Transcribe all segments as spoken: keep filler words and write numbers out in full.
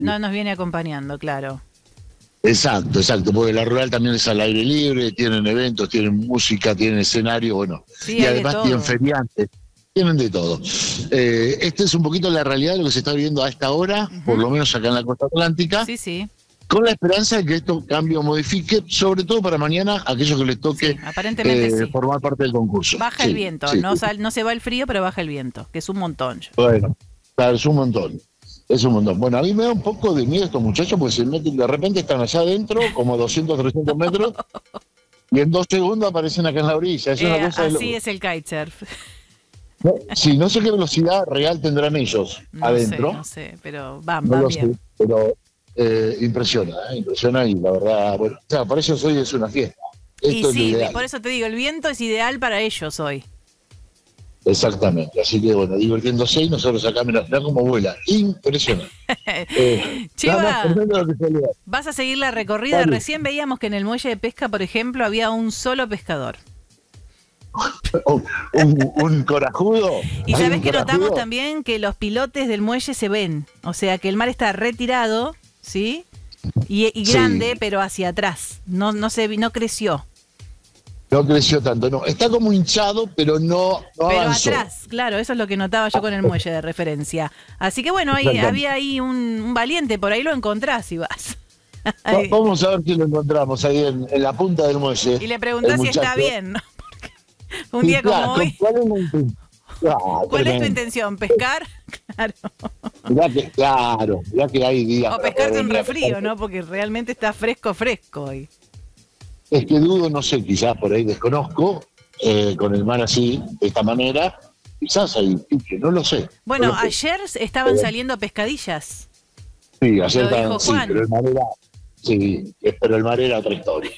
no nos viene acompañando, claro. Exacto, exacto, porque la rural también es al aire libre, tienen eventos, tienen música, tienen escenario, bueno, Sí, y hay de además todo. tienen feriantes, tienen de todo. Eh, esta es un poquito la realidad de lo que se está viviendo a esta hora, Ujú. por lo menos acá en la costa atlántica, Sí, sí, con la esperanza de que esto cambie o modifique, sobre todo para mañana, a aquellos que les toque sí, aparentemente eh, sí. formar parte del concurso. Baja Sí, el viento, sí. no, sal, no se va el frío, pero baja el viento, que es un montón. Bueno, claro, es un montón. Es un montón. Bueno, a mí me da un poco de miedo estos muchachos porque se meten, de repente están allá adentro, como doscientos, trescientos metros, y en dos segundos aparecen acá en la orilla. Es una Eh, cosa de así loco. es el kitesurf. No, sí, no sé qué velocidad real tendrán ellos No adentro. sé, no sé, pero van, No van lo bien. sé, pero eh, impresiona, ¿eh? Impresiona y la verdad, bueno, o sea, para ellos hoy es una fiesta. Y Esto es lo sí, ideal. por eso te digo, el viento es ideal para ellos hoy. Exactamente. Así que bueno, divirtiéndose y nosotros acá, mirá, mirá cómo vuela. Impresionante. Eh, nada más Cheva, tremendo lo que salió. vas a seguir la recorrida. Dale. Recién veíamos que en el muelle de pesca, por ejemplo, había un solo pescador. un, un, un corajudo. Y ¿Hay sabes un que notamos corajudo? también que los pilotes del muelle se ven. O sea, que el mar está retirado, ¿sí? Y, y Sí. grande, pero hacia atrás. No, no se vi- no creció. No creció tanto, no. Está como hinchado, pero no, no Pero avanzó. atrás, claro, eso es lo que notaba yo con el muelle de referencia. Así que bueno, ahí Exactamente. había ahí un, un valiente, por ahí lo encontrás si vas. Va- Vamos a ver si lo encontramos ahí en, en la punta del muelle. Y le preguntás El si está muchacho. bien, ¿no? Porque un Sí, día como claro, hoy, ¿Cuál es la intención? Ah, ¿cuál es tu tremendo. intención? ¿Pescar? Claro. Mirá que, claro, mirá que hay días. O para pescarte poder un venir a refrío, pescar. ¿no? Porque realmente está fresco, fresco hoy. Es que dudo, no sé, quizás por ahí desconozco, eh, con el mar así, de esta manera, quizás hay pique, no lo sé. Bueno, no lo sé. ayer estaban saliendo pescadillas. Sí, ayer lo dijo estaban- sí, Juan. pero el mar era, sí, eh, pero el mar era otra historia.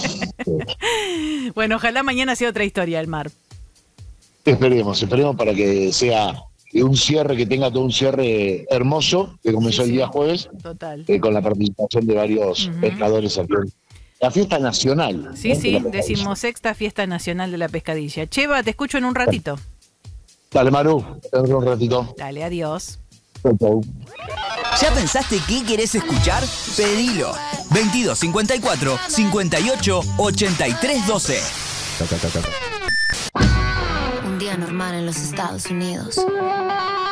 Bueno, ojalá mañana sea otra historia el mar. Esperemos, esperemos para que sea un cierre, que tenga todo un cierre hermoso, que comenzó Sí, el día sí. jueves, Total. eh, con la participación de varios Ujú. pescadores aquí. La fiesta nacional. Sí, ¿no? de sí, la pescadilla. decimosexta fiesta nacional de la pescadilla. Cheva, te escucho en un ratito. Dale, Maru, te doy un ratito. Dale, adiós. Chau, chau. ¿Ya pensaste qué querés escuchar? Pedilo. veintidós cincuenta y cuatro, cincuenta y ocho, ochenta y tres doce. Un día normal en los Estados Unidos.